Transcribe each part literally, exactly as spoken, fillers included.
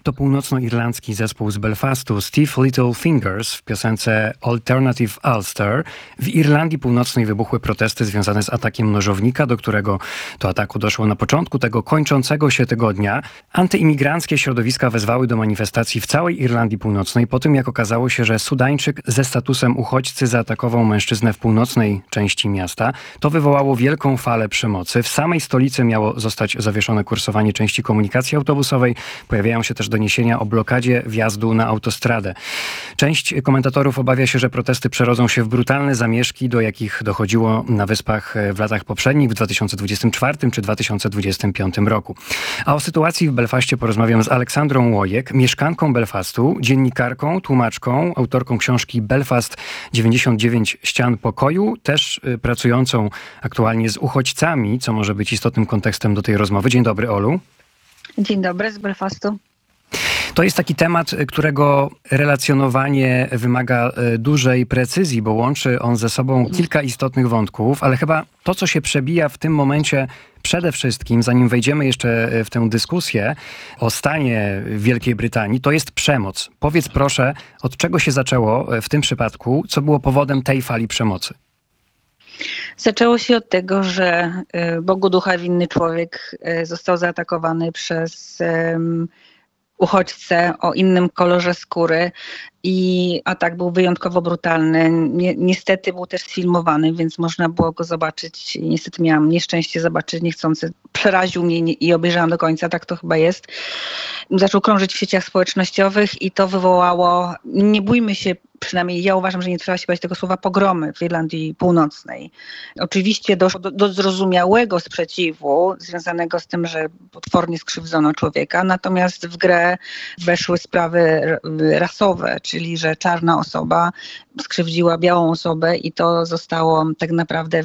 To północnoirlandzki zespół z Belfastu Stiff Little Fingers w piosence Alternative Ulster. W Irlandii Północnej wybuchły protesty związane z atakiem nożownika, do którego to ataku doszło na początku tego kończącego się tygodnia. Antyimigranckie środowiska wezwały do manifestacji w całej Irlandii Północnej po tym, jak okazało się, że Sudańczyk ze statusem uchodźcy zaatakował mężczyznę w północnej części miasta. To wywołało wielką falę przemocy. W samej stolicy miało zostać zawieszone kursowanie części komunikacji autobusowej. Pojawiają się też doniesienia o blokadzie wjazdu na autostradę. Część komentatorów obawia się, że protesty przerodzą się w brutalne zamieszki, do jakich dochodziło na Wyspach w latach poprzednich, w dwa tysiące dwudziestym czwartym czy dwa tysiące dwudziestym piątym roku. A o sytuacji w Belfaście porozmawiam z Aleksandrą Łojek, mieszkanką Belfastu, dziennikarką, tłumaczką, autorką książki Belfast dziewięćdziesiąt dziewięć ścian pokoju, też y, pracującą aktualnie z uchodźcami, co może być istotnym kontekstem do tej rozmowy. Dzień dobry, Olu. Dzień dobry z Belfastu. To jest taki temat, którego relacjonowanie wymaga dużej precyzji, bo łączy on ze sobą kilka istotnych wątków, ale chyba to, co się przebija w tym momencie przede wszystkim, zanim wejdziemy jeszcze w tę dyskusję o stanie Wielkiej Brytanii, to jest przemoc. Powiedz proszę, od czego się zaczęło w tym przypadku, co było powodem tej fali przemocy? Zaczęło się od tego, że Bogu ducha winny człowiek został zaatakowany przez um, uchodźcę o innym kolorze skóry i atak był wyjątkowo brutalny. Ni- niestety był też sfilmowany, więc można było go zobaczyć. Niestety miałam nieszczęście zobaczyć niechcący. Przeraził mnie i obejrzałam do końca, tak to chyba jest. Zaczął krążyć w sieciach społecznościowych i to wywołało, nie bójmy się, przynajmniej ja uważam, że nie trzeba się bać tego słowa, pogromy w Irlandii Północnej. Oczywiście doszło do, do zrozumiałego sprzeciwu związanego z tym, że potwornie skrzywdzono człowieka, natomiast w grę weszły sprawy rasowe, czyli że czarna osoba skrzywdziła białą osobę i to zostało tak naprawdę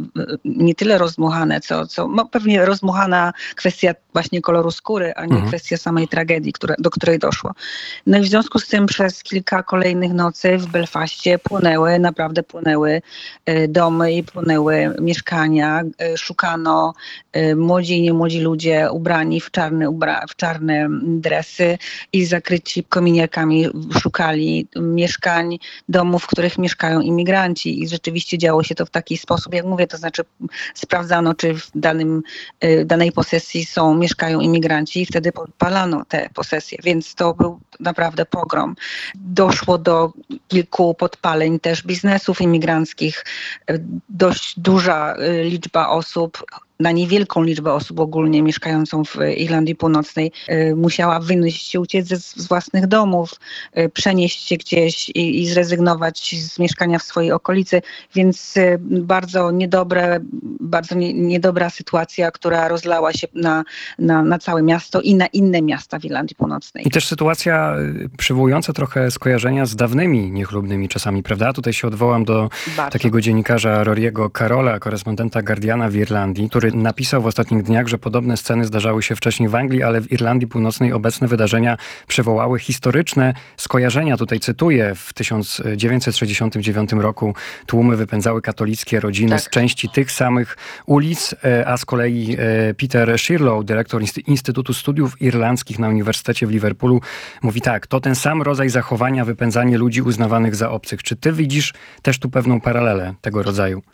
nie tyle rozdmuchane, co, co no pewnie rozdmuchana kwestia właśnie koloru skóry, a nie mhm. kwestia samej tragedii, które, do której doszło. No i w związku z tym przez kilka kolejnych nocy w Belfaście płonęły, naprawdę płonęły domy i płonęły mieszkania. Szukano młodzi i niemłodzi ludzie ubrani w czarne, ubra- w czarne dresy i zakryci kominiarkami szukali mieszkań, domów, w których mieszkają imigranci i rzeczywiście działo się to w taki sposób, jak mówię, to znaczy sprawdzano, czy w danym, danej posesji są, mieszkają imigranci i wtedy podpalano te posesje, więc to był naprawdę pogrom. Doszło do kilku podpaleń też biznesów imigranckich. Dość duża liczba osób, na niewielką liczbę osób ogólnie mieszkającą w Irlandii Północnej musiała wyjść się, uciec z, z własnych domów, przenieść się gdzieś i, i zrezygnować z mieszkania w swojej okolicy, więc bardzo niedobre, bardzo nie, niedobra sytuacja, która rozlała się na, na, na całe miasto i na inne miasta w Irlandii Północnej. I też sytuacja przywołująca trochę skojarzenia z dawnymi niechlubnymi czasami, prawda? Tutaj się odwołam do bardzo. takiego dziennikarza Rory'ego Carrolla, korespondenta Guardiana w Irlandii, który napisał w ostatnich dniach, że podobne sceny zdarzały się wcześniej w Anglii, ale w Irlandii Północnej obecne wydarzenia przywołały historyczne skojarzenia. Tutaj cytuję, w tysiąc dziewięćset sześćdziesiątym dziewiątym roku tłumy wypędzały katolickie rodziny tak. z części tych samych ulic, a z kolei Peter Shirlow, dyrektor Instytutu Studiów Irlandzkich na Uniwersytecie w Liverpoolu, mówi tak, to ten sam rodzaj zachowania, wypędzanie ludzi uznawanych za obcych. Czy ty widzisz też tu pewną paralelę tego rodzaju?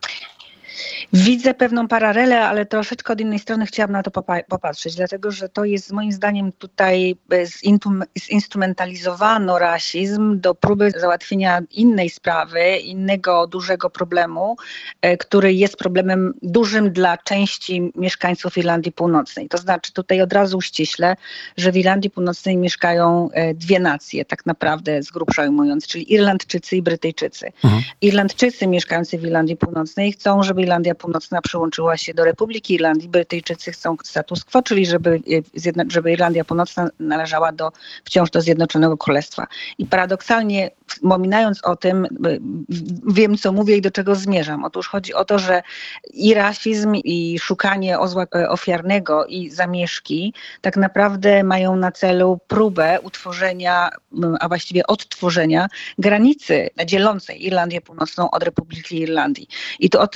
Widzę pewną paralelę, ale troszeczkę od innej strony chciałabym na to popa- popatrzeć, dlatego że to jest moim zdaniem tutaj zintum- zinstrumentalizowano rasizm do próby załatwienia innej sprawy, innego dużego problemu, e, który jest problemem dużym dla części mieszkańców Irlandii Północnej. To znaczy tutaj od razu uściślę, że w Irlandii Północnej mieszkają e, dwie nacje, tak naprawdę z grubsza ujmując, czyli Irlandczycy i Brytyjczycy. Mhm. Irlandczycy mieszkający w Irlandii Północnej chcą, żeby Irlandia Północna przyłączyła się do Republiki Irlandii. Brytyjczycy chcą status quo, czyli żeby, żeby Irlandia Północna należała do, wciąż do Zjednoczonego Królestwa. I paradoksalnie, wspominając o tym, wiem, co mówię i do czego zmierzam. Otóż chodzi o to, że i rasizm, i szukanie ozła ofiarnego, i zamieszki tak naprawdę mają na celu próbę utworzenia, a właściwie odtworzenia granicy dzielącej Irlandię Północną od Republiki Irlandii. I to o tym tutaj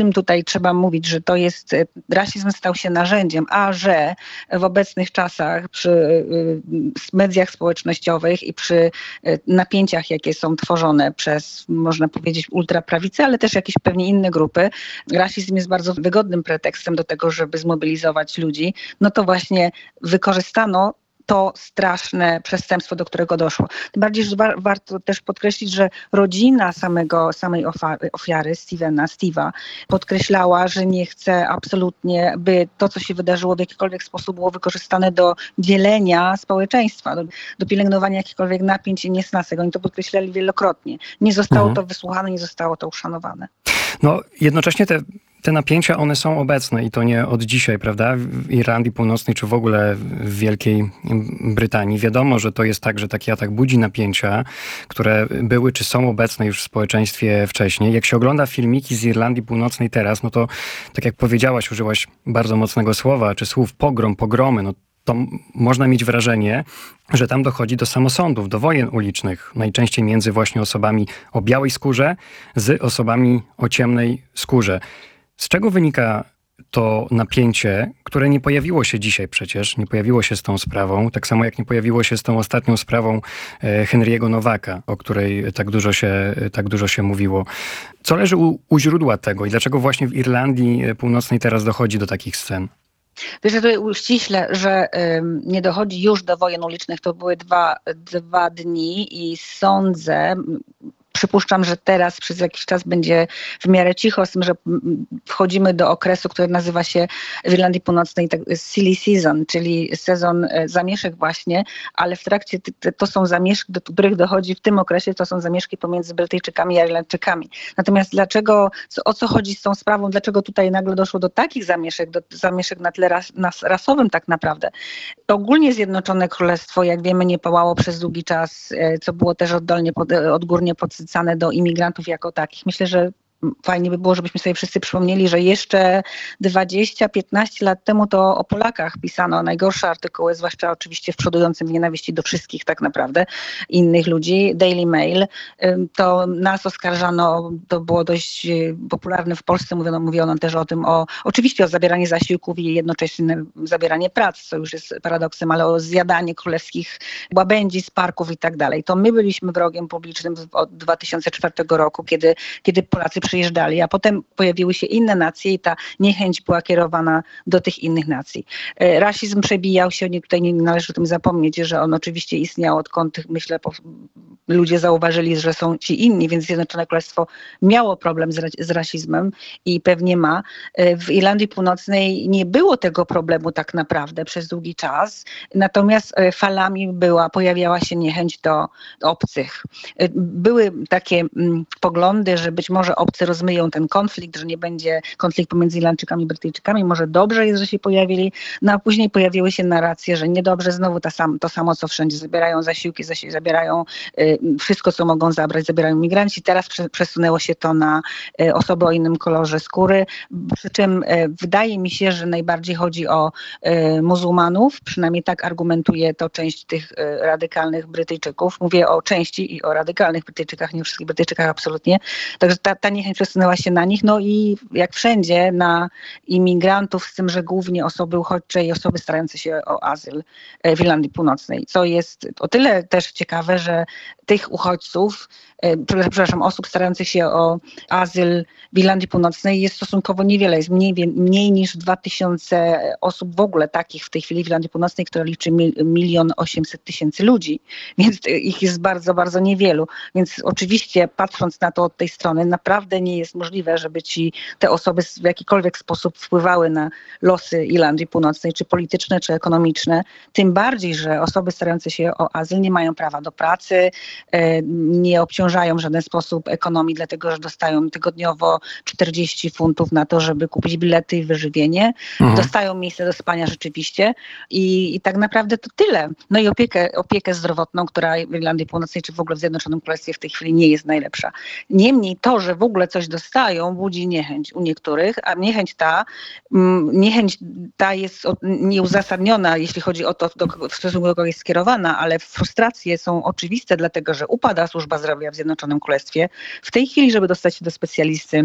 tutaj trzeba mówić, że to jest, rasizm stał się narzędziem, a że w obecnych czasach przy mediach społecznościowych i przy napięciach, jakie są tworzone przez, można powiedzieć, ultraprawicę, ale też jakieś pewnie inne grupy, rasizm jest bardzo wygodnym pretekstem do tego, żeby zmobilizować ludzi, no to właśnie wykorzystano to straszne przestępstwo, do którego doszło. Tym bardziej, że wa- warto też podkreślić, że rodzina samego, samej ofa- ofiary, Stevena, Steve'a, podkreślała, że nie chce absolutnie, by to, co się wydarzyło, w jakikolwiek sposób było wykorzystane do dzielenia społeczeństwa, do, do pielęgnowania jakichkolwiek napięć i niesnasek. Oni to podkreślali wielokrotnie. Nie zostało Mhm. to wysłuchane, nie zostało to uszanowane. No, jednocześnie te, te napięcia, one są obecne i to nie od dzisiaj, prawda? W Irlandii Północnej czy w ogóle w Wielkiej Brytanii. Wiadomo, że to jest tak, że taki atak budzi napięcia, które były czy są obecne już w społeczeństwie wcześniej. Jak się ogląda filmiki z Irlandii Północnej teraz, no to tak jak powiedziałaś, użyłaś bardzo mocnego słowa, czy słów pogrom, pogromy, no to m- można mieć wrażenie, że tam dochodzi do samosądów, do wojen ulicznych, najczęściej między właśnie osobami o białej skórze z osobami o ciemnej skórze. Z czego wynika to napięcie, które nie pojawiło się dzisiaj przecież, nie pojawiło się z tą sprawą, tak samo jak nie pojawiło się z tą ostatnią sprawą e, Henry'ego Nowaka, o której tak dużo się, tak dużo się mówiło. Co leży u, u źródła tego i dlaczego właśnie w Irlandii Północnej teraz dochodzi do takich scen? Wiesz, ja tutaj uściślę, że ym, nie dochodzi już do wojen ulicznych. To były dwa, dwa dni i sądzę, m, przypuszczam, że teraz przez jakiś czas będzie w miarę cicho, z tym, że mm, wchodzimy do okresu, który nazywa się w Irlandii Północnej tak, silly season, czyli sezon e, zamieszek właśnie, ale w trakcie, ty- ty- to są zamieszki, do których dochodzi w tym okresie, to są zamieszki pomiędzy Brytyjczykami a Irlandczykami. Natomiast dlaczego, co, o co chodzi z tą sprawą, dlaczego tutaj nagle doszło do takich zamieszek, do zamieszek na tle ras, nas, rasowym tak naprawdę? Ogólnie Zjednoczone Królestwo, jak wiemy, nie pałało przez długi czas, e, co było też oddolnie, pod, odgórnie podsycane do imigrantów jako takich. Myślę, że fajnie by było, żebyśmy sobie wszyscy przypomnieli, że jeszcze dwadzieścia piętnaście lat temu to o Polakach pisano najgorsze artykuły, zwłaszcza oczywiście w przodującym w nienawiści do wszystkich tak naprawdę innych ludzi. Daily Mail, ym, to nas oskarżano, to było dość y, popularne w Polsce, mówiono, mówiono też o tym, o, oczywiście o zabieranie zasiłków i jednocześnie zabieranie prac, co już jest paradoksem, ale o zjadanie królewskich łabędzi z parków i tak dalej. To my byliśmy wrogiem publicznym od dwa tysiące czwartego roku, kiedy, kiedy Polacy przyjeżdżali, a potem pojawiły się inne nacje i ta niechęć była kierowana do tych innych nacji. E, Rasizm przebijał się, nie, tutaj nie należy o tym zapomnieć, że on oczywiście istniał, odkąd, myślę, po, ludzie zauważyli, że są ci inni, więc Zjednoczone Królestwo miało problem z, ra- z rasizmem i pewnie ma. E, W Irlandii Północnej nie było tego problemu tak naprawdę przez długi czas, natomiast e, falami była, pojawiała się niechęć do obcych. E, Były takie mm, poglądy, że być może obcy rozmyją ten konflikt, że nie będzie konflikt pomiędzy Irlandczykami i Brytyjczykami. Może dobrze jest, że się pojawili, no a później pojawiły się narracje, że niedobrze, znowu ta sam, to samo co wszędzie. Zabierają zasiłki, zasi- zabierają y, wszystko, co mogą zabrać, zabierają migranci. Teraz prze, przesunęło się to na y, osoby o innym kolorze skóry, przy czym y, wydaje mi się, że najbardziej chodzi o y, muzułmanów, przynajmniej tak argumentuje to część tych y, radykalnych Brytyjczyków. Mówię o części i o radykalnych Brytyjczykach, nie o wszystkich Brytyjczykach absolutnie. Także ta, ta niechęć przesunęła się na nich, no i jak wszędzie na imigrantów, z tym, że głównie osoby uchodźcze i osoby starające się o azyl e, w Irlandii Północnej, co jest o tyle też ciekawe, że tych uchodźców, e, przepraszam, osób starających się o azyl w Irlandii Północnej jest stosunkowo niewiele, jest mniej, wie- mniej niż dwa tysiące osób w ogóle takich w tej chwili w Irlandii Północnej, która liczy mil- milion osiemset tysięcy ludzi, więc e, ich jest bardzo, bardzo niewielu. Więc oczywiście patrząc na to od tej strony, naprawdę nie jest możliwe, żeby ci te osoby w jakikolwiek sposób wpływały na losy Irlandii Północnej, czy polityczne, czy ekonomiczne. Tym bardziej, że osoby starające się o azyl nie mają prawa do pracy, e, nie obciążają w żaden sposób ekonomii, dlatego że dostają tygodniowo czterdzieści funtów na to, żeby kupić bilety i wyżywienie. Mhm. Dostają miejsce do spania rzeczywiście i, i tak naprawdę to tyle. No i opiekę, opiekę zdrowotną, która w Irlandii Północnej, czy w ogóle w Zjednoczonym Królestwie w tej chwili nie jest najlepsza. Niemniej to, że w ogóle coś dostają, budzi niechęć u niektórych, a niechęć ta, mm, niechęć ta jest o- nieuzasadniona, jeśli chodzi o to, do, kogo- w stosunku do kogo jest skierowana, ale frustracje są oczywiste, dlatego że upada służba zdrowia w Zjednoczonym Królestwie. W tej chwili, żeby dostać się do specjalisty,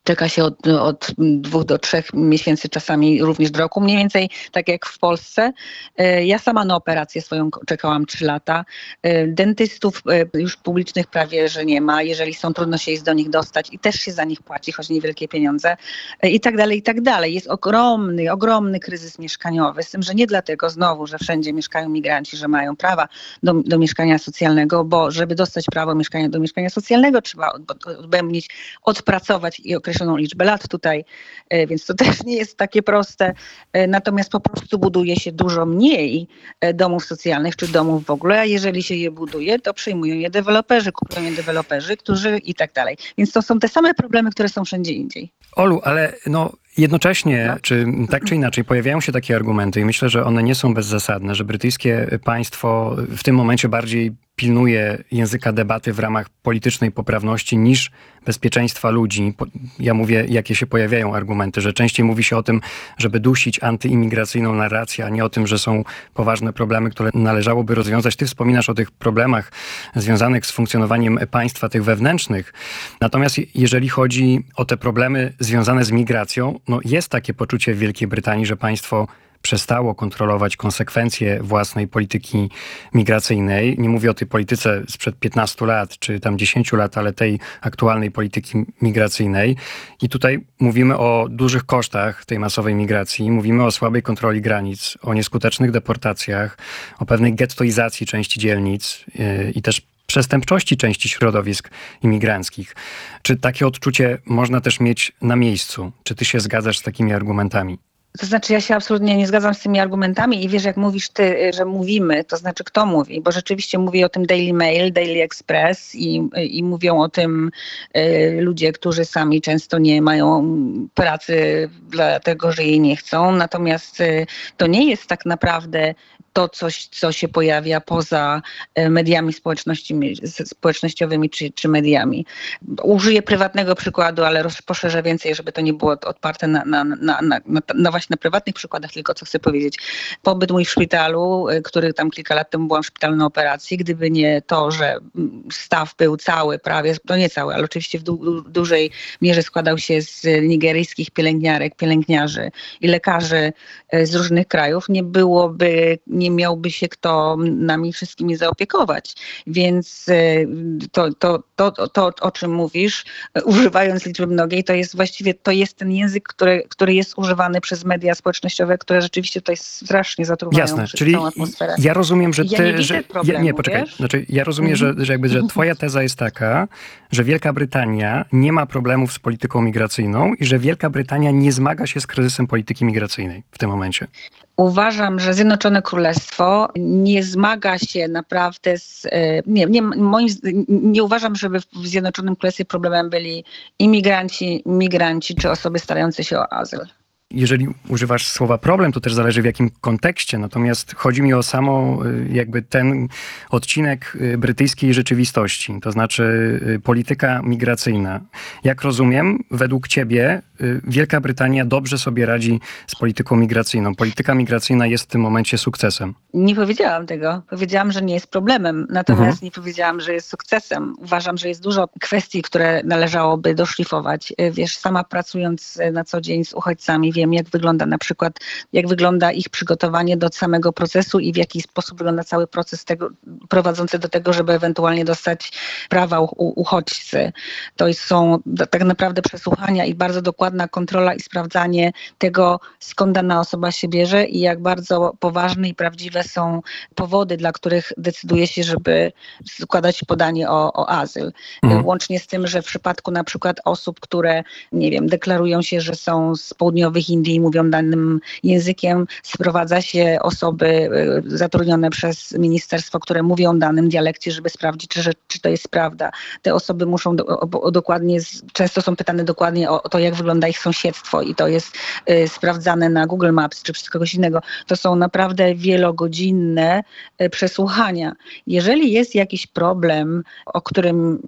czeka się od, od dwóch do trzech miesięcy, czasami również do roku, mniej więcej tak jak w Polsce. Ja sama na operację swoją czekałam trzy lata. Dentystów już publicznych prawie, że nie ma. Jeżeli są, trudno się jest do nich dostać i też się za nich płaci, choć niewielkie pieniądze i tak dalej, i tak dalej. Jest ogromny, ogromny kryzys mieszkaniowy, z tym, że nie dlatego znowu, że wszędzie mieszkają migranci, że mają prawa do, do mieszkania socjalnego, bo żeby dostać prawo mieszkania do mieszkania socjalnego trzeba odbębnić, odpracować i określoną liczbę lat tutaj, więc to też nie jest takie proste. Natomiast po prostu buduje się dużo mniej domów socjalnych czy domów w ogóle, a jeżeli się je buduje, to przyjmują je deweloperzy, kupują je deweloperzy, którzy i tak dalej. Więc to są te same problemy, które są wszędzie indziej. Olu, ale no jednocześnie, no. czy tak czy inaczej, pojawiają się takie argumenty i myślę, że one nie są bezzasadne, że brytyjskie państwo w tym momencie bardziej pilnuje języka debaty w ramach politycznej poprawności niż bezpieczeństwa ludzi. Ja mówię, jakie się pojawiają argumenty, że częściej mówi się o tym, żeby dusić antyimigracyjną narrację, a nie o tym, że są poważne problemy, które należałoby rozwiązać. Ty wspominasz o tych problemach związanych z funkcjonowaniem państwa, tych wewnętrznych. Natomiast jeżeli chodzi o te problemy związane z migracją, no jest takie poczucie w Wielkiej Brytanii, że państwo przestało kontrolować konsekwencje własnej polityki migracyjnej. Nie mówię o tej polityce sprzed piętnastu lat, czy tam dziesięciu lat, ale tej aktualnej polityki migracyjnej. I tutaj mówimy o dużych kosztach tej masowej migracji, mówimy o słabej kontroli granic, o nieskutecznych deportacjach, o pewnej gettoizacji części dzielnic yy, i też przestępczości części środowisk imigranckich. Czy takie odczucie można też mieć na miejscu? Czy ty się zgadzasz z takimi argumentami? To znaczy ja się absolutnie nie zgadzam z tymi argumentami i wiesz, jak mówisz ty, że mówimy, to znaczy kto mówi, bo rzeczywiście mówi o tym Daily Mail, Daily Express i, i mówią o tym y, ludzie, którzy sami często nie mają pracy dlatego, że jej nie chcą, natomiast y, to nie jest tak naprawdę to coś, co się pojawia poza mediami społecznościowymi czy, czy mediami. Użyję prywatnego przykładu, ale poszerzę więcej, żeby to nie było odparte na, na, na, na, na, na właśnie na prywatnych przykładach, tylko co chcę powiedzieć. Pobyt mój w szpitalu, który tam kilka lat temu byłam w szpitalu na operacji, gdyby nie to, że staw był cały prawie, no nie cały, ale oczywiście w du- dużej mierze składał się z nigeryjskich pielęgniarek, pielęgniarzy i lekarzy z różnych krajów, nie byłoby nie miałby się kto nami wszystkimi zaopiekować. Więc to, to, to, to o czym mówisz, używając liczby mnogiej, to jest właściwie to jest ten język, który, który jest używany przez media społecznościowe, które rzeczywiście tutaj strasznie zatruwają Jasne, czyli całą atmosferę. Ja rozumiem, że ty... Ja nie widzę że, problemu, ja, nie, poczekaj. wiesz? Znaczy, ja rozumiem, że, że, jakby, że twoja teza jest taka, że Wielka Brytania nie ma problemów z polityką migracyjną i że Wielka Brytania nie zmaga się z kryzysem polityki migracyjnej w tym momencie. Uważam, że Zjednoczone Królestwo nie zmaga się naprawdę z... Nie, nie, moim, nie uważam, żeby w Zjednoczonym Królestwie problemem byli imigranci, migranci czy osoby starające się o azyl. Jeżeli używasz słowa problem, to też zależy w jakim kontekście. Natomiast chodzi mi o samo jakby ten odcinek brytyjskiej rzeczywistości, to znaczy polityka migracyjna. Jak rozumiem, według ciebie Wielka Brytania dobrze sobie radzi z polityką migracyjną. Polityka migracyjna jest w tym momencie sukcesem. Nie powiedziałam tego. Powiedziałam, że nie jest problemem, natomiast mhm. nie powiedziałam, że jest sukcesem. Uważam, że jest dużo kwestii, które należałoby doszlifować. Wiesz, sama pracując na co dzień z uchodźcami, wiem, jak wygląda na przykład, jak wygląda ich przygotowanie do samego procesu i w jaki sposób wygląda cały proces tego, prowadzący do tego, żeby ewentualnie dostać prawa u, uchodźcy. To są tak naprawdę przesłuchania i bardzo dokładna kontrola i sprawdzanie tego, skąd dana osoba się bierze i jak bardzo poważne i prawdziwe są powody, dla których decyduje się, żeby składać podanie o, o azyl. Mhm. Łącznie z tym, że w przypadku na przykład osób, które, nie wiem, deklarują się, że są z południowych Indii i mówią danym językiem, sprowadza się osoby zatrudnione przez ministerstwo, które mówią danym dialekcie, żeby sprawdzić, czy, czy to jest prawda. Te osoby muszą do, o, dokładnie, często są pytane dokładnie o, o to, jak wygląda ich sąsiedztwo i to jest y, sprawdzane na Google Maps czy przez kogoś innego. To są naprawdę wielogodzinne y, przesłuchania. Jeżeli jest jakiś problem, o którym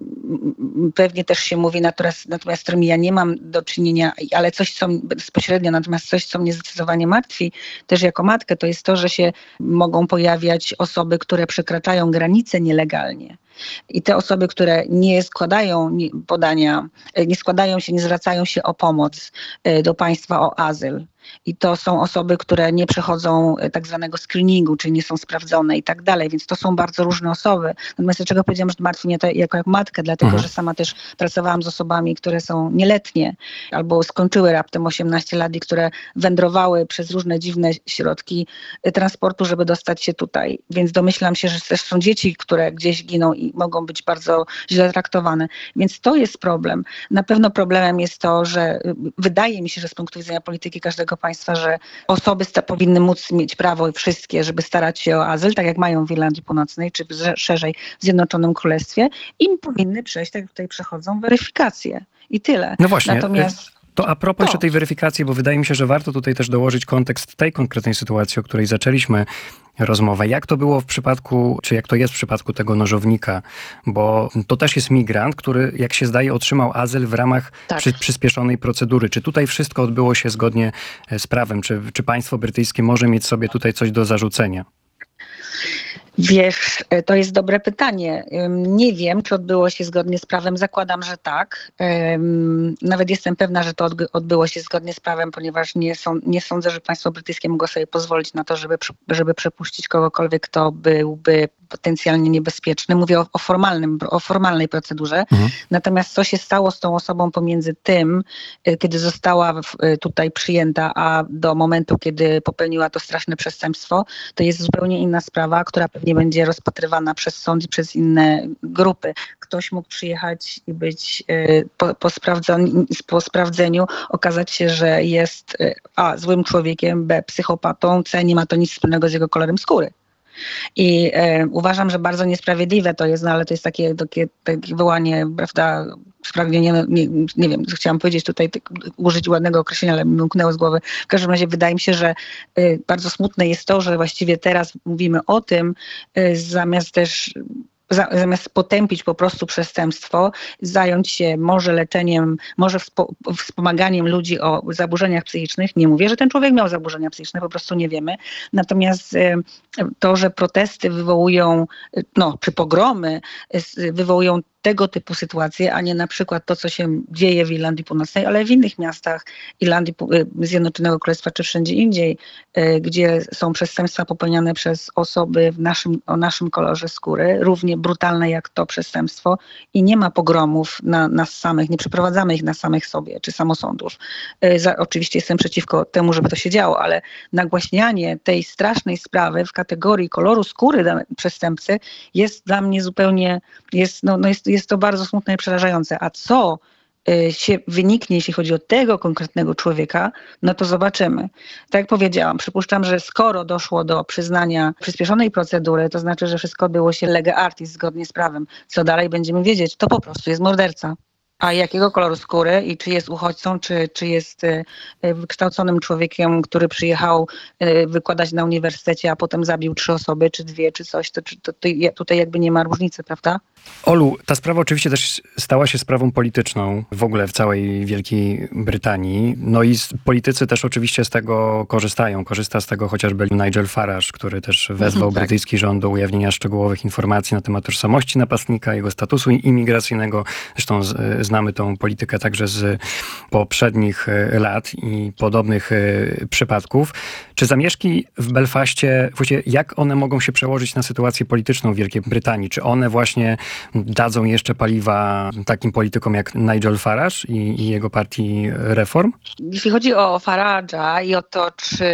pewnie też się mówi, natomiast, natomiast z którym ja nie mam do czynienia, ale coś, co bezpośrednio, natomiast coś, co mnie zdecydowanie martwi, też jako matkę, to jest to, że się mogą pojawiać osoby, które przekraczają granice nielegalnie. I te osoby, które nie składają podania, nie składają się, nie zwracają się o pomoc do państwa, o azyl. I to są osoby, które nie przechodzą tak zwanego screeningu, czyli nie są sprawdzone i tak dalej, więc to są bardzo różne osoby. Natomiast dlaczego powiedziałam, że martwi mnie to jako jak matkę, dlatego, mhm. że sama też pracowałam z osobami, które są nieletnie albo skończyły raptem osiemnaście lat i które wędrowały przez różne dziwne środki transportu, żeby dostać się tutaj. Więc domyślam się, że też są dzieci, które gdzieś giną i mogą być bardzo źle traktowane. Więc to jest problem. Na pewno problemem jest to, że wydaje mi się, że z punktu widzenia polityki każdego państwa, że osoby sta- powinny móc mieć prawo wszystkie, żeby starać się o azyl, tak jak mają w Irlandii Północnej, czy szerzej w Zjednoczonym Królestwie, im powinny przejść, tak jak tutaj przechodzą, weryfikacje. I tyle. No właśnie. Natomiast To a propos jeszcze tej weryfikacji, bo wydaje mi się, że warto tutaj też dołożyć kontekst tej konkretnej sytuacji, o której zaczęliśmy rozmowę. Jak to było w przypadku, czy jak to jest w przypadku tego nożownika? Bo to też jest migrant, który, jak się zdaje, otrzymał azyl w ramach tak. przy, przyspieszonej procedury. Czy tutaj wszystko odbyło się zgodnie z prawem? Czy, czy państwo brytyjskie może mieć sobie tutaj coś do zarzucenia? Wiesz, to jest dobre pytanie. Nie wiem, czy odbyło się zgodnie z prawem. Zakładam, że tak. Nawet jestem pewna, że to odbyło się zgodnie z prawem, ponieważ nie, są, nie sądzę, że państwo brytyjskie mogło sobie pozwolić na to, żeby, żeby przepuścić kogokolwiek, kto byłby potencjalnie niebezpieczny. Mówię o, o, formalnym, o formalnej procedurze. Mhm. Natomiast co się stało z tą osobą pomiędzy tym, kiedy została tutaj przyjęta, a do momentu, kiedy popełniła to straszne przestępstwo, to jest zupełnie inna sprawa, która pewnie będzie rozpatrywana przez sąd i przez inne grupy. Ktoś mógł przyjechać i być po, po, sprawdzeniu, po sprawdzeniu, okazać się, że jest a. złym człowiekiem, b. psychopatą, c. nie ma to nic wspólnego z jego kolorem skóry. I e, uważam, że bardzo niesprawiedliwe to jest, no ale to jest takie, takie, takie wołanie, prawda, spragnienie, nie, nie wiem, chciałam powiedzieć tutaj, tak, użyć ładnego określenia, ale mi umknęło z głowy. W każdym razie wydaje mi się, że y, bardzo smutne jest to, że właściwie teraz mówimy o tym, y, zamiast też zamiast potępić po prostu przestępstwo, zająć się może leczeniem, może wspo- wspomaganiem ludzi o zaburzeniach psychicznych. Nie mówię, że ten człowiek miał zaburzenia psychiczne, po prostu nie wiemy. Natomiast to, że protesty wywołują, no, czy pogromy wywołują tego typu sytuacje, a nie na przykład to, co się dzieje w Irlandii Północnej, ale w innych miastach Irlandii Zjednoczonego Królestwa, czy wszędzie indziej, gdzie są przestępstwa popełniane przez osoby w naszym, o naszym kolorze skóry, równie brutalne jak to przestępstwo i nie ma pogromów na nas samych, nie przeprowadzamy ich na samych sobie, czy samosądów. Za, oczywiście jestem przeciwko temu, żeby to się działo, ale nagłaśnianie tej strasznej sprawy w kategorii koloru skóry przestępcy jest dla mnie zupełnie, jest, no, no jest, jest to bardzo smutne i przerażające. A co się wyniknie, jeśli chodzi o tego konkretnego człowieka, no to zobaczymy. Tak jak powiedziałam, przypuszczam, że skoro doszło do przyznania przyspieszonej procedury, to znaczy, że wszystko odbyło się lege artis, zgodnie z prawem. Co dalej będziemy wiedzieć? To po prostu jest morderca. A jakiego koloru skóry i czy jest uchodźcą, czy, czy jest wykształconym człowiekiem, który przyjechał wykładać na uniwersytecie, a potem zabił trzy osoby, czy dwie, czy coś, to, to, to tutaj jakby nie ma różnicy, prawda? Olu, ta sprawa oczywiście też stała się sprawą polityczną w ogóle w całej Wielkiej Brytanii. No i politycy też oczywiście z tego korzystają. Korzysta z tego chociażby Nigel Farage, który też wezwał mhm, tak. brytyjski rząd do ujawnienia szczegółowych informacji na temat tożsamości napastnika, jego statusu imigracyjnego. Zresztą z, znamy tą politykę także z poprzednich lat i podobnych przypadków. Czy zamieszki w Belfaście, właściwie jak one mogą się przełożyć na sytuację polityczną w Wielkiej Brytanii? Czy one właśnie dadzą jeszcze paliwa takim politykom jak Nigel Farage i, i jego partii Reform? Jeśli chodzi o Farage'a i o to, czy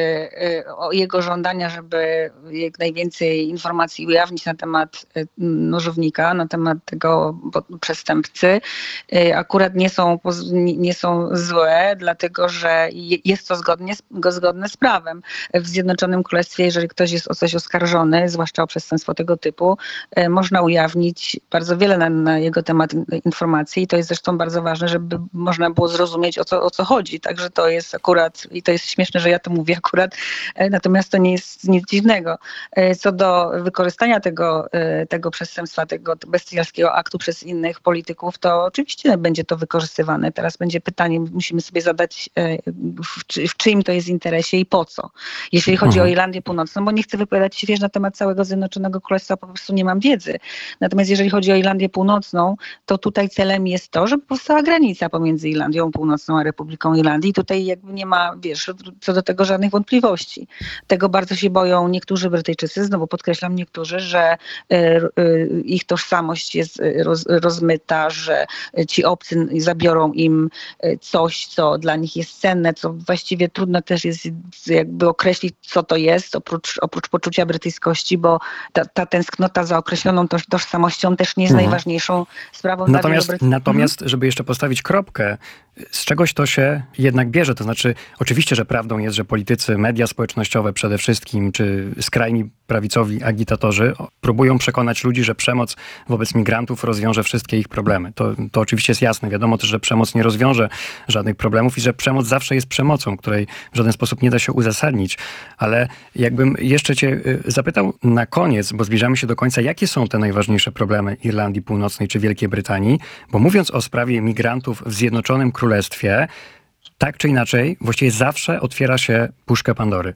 o jego żądania, żeby jak najwięcej informacji ujawnić na temat nożownika, na temat tego przestępcy, akurat nie są, nie są złe, dlatego że jest to zgodnie, zgodne z prawem. W Zjednoczonym Królestwie, jeżeli ktoś jest o coś oskarżony, zwłaszcza o przestępstwo tego typu, można ujawnić bardzo wiele na, na jego temat informacji i to jest zresztą bardzo ważne, żeby można było zrozumieć, o co, o co chodzi. Także to jest akurat, i to jest śmieszne, że ja to mówię akurat, natomiast to nie jest nic dziwnego. Co do wykorzystania tego, tego przestępstwa, tego bestialskiego aktu przez innych polityków, to oczywiście politycznie będzie to wykorzystywane. Teraz będzie pytanie, musimy sobie zadać, w, czy, w czyim to jest interesie i po co. Jeśli chodzi mhm. o Irlandię Północną, bo nie chcę wypowiadać się wiesz, na temat całego Zjednoczonego Królestwa, po prostu nie mam wiedzy. Natomiast jeżeli chodzi o Irlandię Północną, to tutaj celem jest to, żeby powstała granica pomiędzy Irlandią Północną a Republiką Irlandii. I tutaj jakby nie ma, wiesz, co do tego żadnych wątpliwości. Tego bardzo się boją niektórzy Brytyjczycy, znowu podkreślam niektórzy, że y, y, ich tożsamość jest roz, rozmyta, że ci obcy zabiorą im coś, co dla nich jest cenne, co właściwie trudno też jest jakby określić, co to jest, oprócz, oprócz poczucia brytyjskości, bo ta, ta tęsknota za określoną toż, tożsamością też nie jest mhm. najważniejszą sprawą. Natomiast, natomiast żeby jeszcze postawić kropkę, z czegoś to się jednak bierze. To znaczy, oczywiście, że prawdą jest, że politycy, media społecznościowe przede wszystkim, czy skrajni prawicowi agitatorzy próbują przekonać ludzi, że przemoc wobec migrantów rozwiąże wszystkie ich problemy. To, to oczywiście jest jasne. Wiadomo też, że przemoc nie rozwiąże żadnych problemów i że przemoc zawsze jest przemocą, której w żaden sposób nie da się uzasadnić. Ale jakbym jeszcze cię zapytał na koniec, bo zbliżamy się do końca, jakie są te najważniejsze problemy Irlandii Północnej czy Wielkiej Brytanii? Bo mówiąc o sprawie migrantów w Zjednoczonym Królestwie, tak czy inaczej, właściwie zawsze otwiera się puszkę Pandory.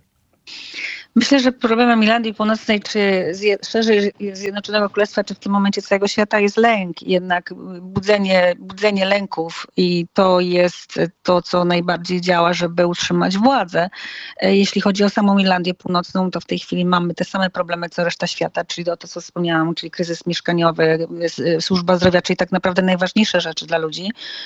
Myślę, że problemem Irlandii Północnej, czy zje, szerzej Zjednoczonego Królestwa, czy w tym momencie całego świata jest lęk. Jednak budzenie, budzenie lęków i to jest to, co najbardziej działa, żeby utrzymać władzę. Jeśli chodzi o samą Irlandię Północną, to w tej chwili mamy te same problemy, co reszta świata, czyli to, co wspomniałam, czyli kryzys mieszkaniowy, służba zdrowia, czyli tak naprawdę najważniejsze rzeczy dla ludzi.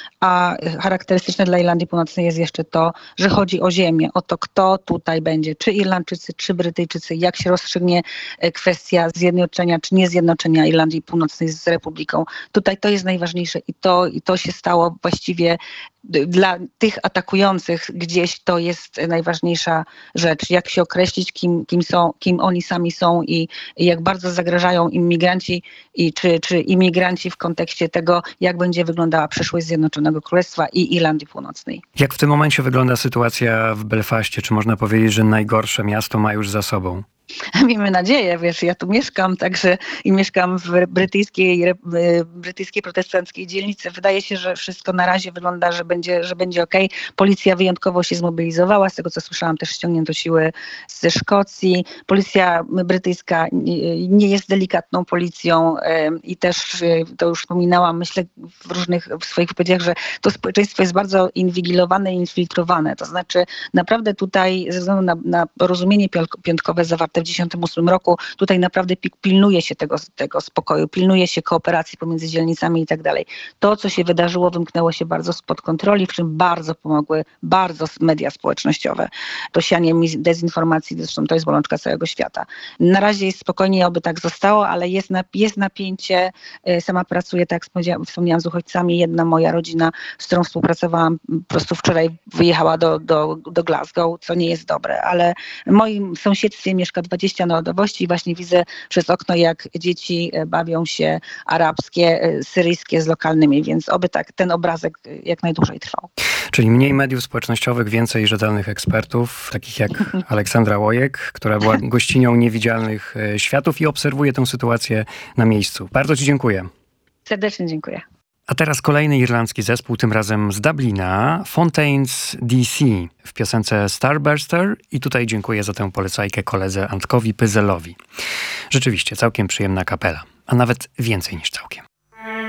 A charakterystyczne dla Irlandii Północnej jest jeszcze to, że chodzi o ziemię, o to, kto tutaj będzie, czy Irlandczycy, czy Brytyjczycy, jak się rozstrzygnie kwestia zjednoczenia czy niezjednoczenia Irlandii Północnej z Republiką. Tutaj to jest najważniejsze i to, i to się stało właściwie dla tych atakujących gdzieś to jest najważniejsza rzecz. Jak się określić, kim, kim, są, kim oni sami są i, i jak bardzo zagrażają im migranci i czy, czy imigranci w kontekście tego, jak będzie wyglądała przyszłość Zjednoczonego Królestwa i Irlandii Północnej. Jak w tym momencie wygląda sytuacja w Belfaście? Czy można powiedzieć, że najgorsze miasto ma już za sobą? Miejmy nadzieję, wiesz, ja tu mieszkam, także i mieszkam w brytyjskiej, brytyjskiej protestanckiej dzielnicy. Wydaje się, że wszystko na razie wygląda, że będzie, że będzie okej. Policja wyjątkowo się zmobilizowała, z tego co słyszałam też ściągnięto siły ze Szkocji. Policja brytyjska nie jest delikatną policją i też to już wspominałam, myślę w różnych w swoich wypowiedziach, że to społeczeństwo jest bardzo inwigilowane i infiltrowane. To znaczy naprawdę tutaj ze względu na, na porozumienie piątkowe zawarte w tysiąc dziewięćset dziesiątym ósmym roku, tutaj naprawdę pilnuje się tego, tego spokoju, pilnuje się kooperacji pomiędzy dzielnicami i tak dalej. To, co się wydarzyło, wymknęło się bardzo spod kontroli, w czym bardzo pomogły bardzo media społecznościowe. To sianie dezinformacji, zresztą to jest bolączka całego świata. Na razie jest spokojnie, oby tak zostało, ale jest, jest napięcie. Sama pracuję, tak jak wspomniałam, z uchodźcami. Jedna moja rodzina, z którą współpracowałam, po prostu wczoraj wyjechała do, do, do Glasgow, co nie jest dobre, ale w moim sąsiedztwie mieszka dwadzieścia narodowości i właśnie widzę przez okno, jak dzieci bawią się arabskie, syryjskie z lokalnymi, więc oby tak ten obrazek jak najdłużej trwał. Czyli mniej mediów społecznościowych, więcej rzetelnych ekspertów, takich jak Aleksandra Łojek, która była gościnią Niewidzialnych Światów i obserwuje tę sytuację na miejscu. Bardzo ci dziękuję. Serdecznie dziękuję. A teraz kolejny irlandzki zespół, tym razem z Dublina, Fontaines D C w piosence Starburster i tutaj dziękuję za tę polecajkę koledze Antkowi Pyzelowi. Rzeczywiście całkiem przyjemna kapela, a nawet więcej niż całkiem.